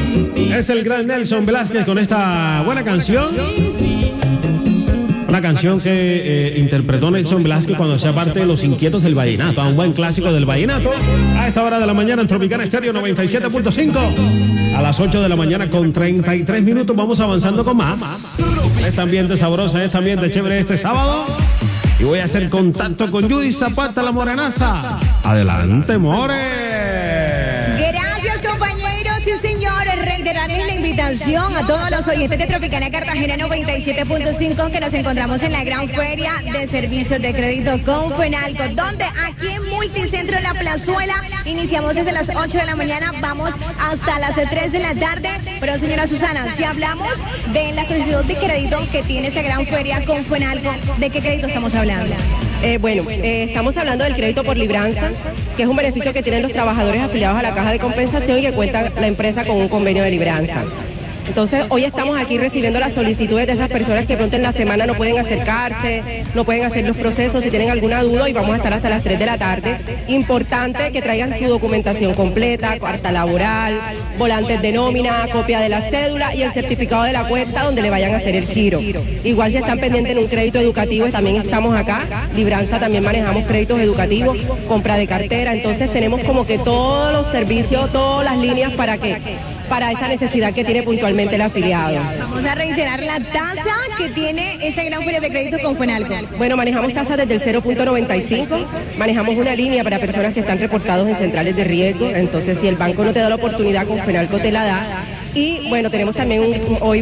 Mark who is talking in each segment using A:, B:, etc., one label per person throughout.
A: Es el gran Nelson Velázquez con esta buena canción. Una canción que interpretó Nelson Velázquez cuando hacía parte de Los Inquietos del Vallenato, un buen clásico del vallenato. A esta hora de la mañana en Tropicana Estéreo 97.5. A las 8 de la mañana con 33 minutos vamos avanzando con más. Este ambiente sabroso, este ambiente chévere este sábado. Y voy a hacer contacto con Judy Zapata, la morenaza. Adelante, more.
B: Gracias, compañeros y señores. Reiterarles la invitación a todos los oyentes de Tropicana Cartagena 97.5 que nos encontramos en la gran feria de servicios de crédito con Fenalco, donde aquí en Multicentro La Plazuela iniciamos desde las 8 de la mañana, vamos hasta las 3 de la tarde. Pero señora Susana, si hablamos de la solicitud de crédito que tiene esa gran feria con Fenalco, ¿de qué crédito estamos hablando?
C: Estamos hablando del crédito por libranza, que es un beneficio que tienen los trabajadores afiliados a la Caja de Compensación y que cuenta la empresa con un convenio de libranza. Entonces, hoy estamos aquí recibiendo las solicitudes de esas personas que pronto en la semana no pueden acercarse, no pueden hacer los procesos, si tienen alguna duda, y vamos a estar hasta las 3 de la tarde. Importante que traigan su documentación completa, carta laboral, volantes de nómina, copia de la cédula y el certificado de la cuenta donde le vayan a hacer el giro. Igual si están pendientes en un crédito educativo, también estamos acá. Libranza también manejamos créditos educativos, compra de cartera, entonces tenemos como que todos los servicios, todas las líneas para esa necesidad que tiene puntualmente el afiliado.
B: Vamos a reiterar la tasa que tiene esa gran feria de crédito con Fenalco.
C: Bueno, manejamos tasas desde el 0.95, manejamos una línea para personas que están reportados en centrales de riesgo, entonces si el banco no te da la oportunidad, con Fenalco te la da. Y bueno, tenemos también hoy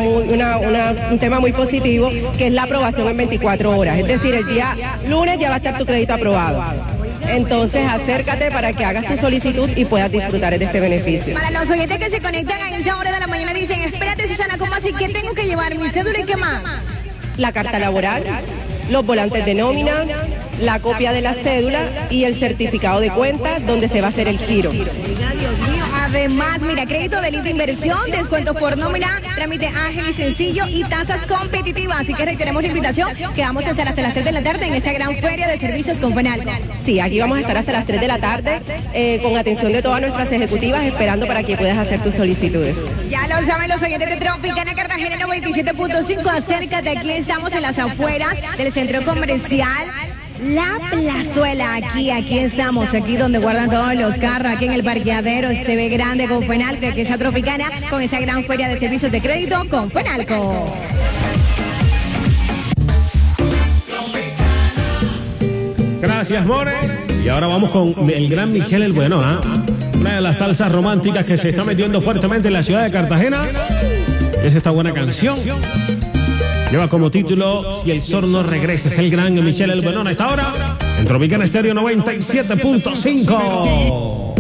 C: un tema muy positivo, que es la aprobación en 24 horas, es decir, el día lunes ya va a estar tu crédito aprobado. Entonces acércate para que hagas tu solicitud y puedas disfrutar de este beneficio.
B: Para los oyentes que se conectan a esa hora de la mañana dicen, espérate Susana, ¿cómo así? ¿Qué tengo que llevar? ¿Mi cédula y qué más?
C: La carta laboral, los volantes de nómina, la copia de la cédula y el certificado de cuenta donde se va a hacer el giro.
B: Dios mío, además, mira, crédito de libre inversión, descuento por nómina, trámite ágil y sencillo y tasas competitivas. Así que reiteramos la invitación que vamos a estar hasta las 3 de la tarde en esta gran feria de servicios con Fenalco.
C: Sí, aquí vamos a estar hasta las 3 de la tarde con atención de todas nuestras ejecutivas, esperando para que puedas hacer tus solicitudes.
B: Ya lo saben los oyentes de Tropicana Cartagena 97.5, acércate, aquí estamos en las afueras del centro comercial La Plazuela. Aquí estamos, aquí donde guardan todos los carros, aquí en el parqueadero, este ve grande con Fenalco, que es la Tropicana, con esa gran feria de servicios de crédito con Fenalco.
A: Gracias, more. Y ahora vamos con el gran Michel el Bueno, ¿eh? Una de las salsas románticas que se está metiendo fuertemente en la ciudad de Cartagena. Es esta buena canción. Lleva como título Si el sol no regresa. Es el gran Michel el Bueno a esta hora en Tropicana Estéreo 97.5.